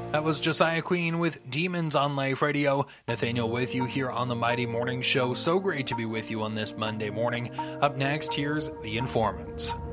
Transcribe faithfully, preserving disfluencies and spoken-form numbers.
That was Josiah Queen with Demons on Life Radio. Nathaniel with you here on the Mighty Morning Show. So great to be with you on this Monday morning. Up next, here's The Informants.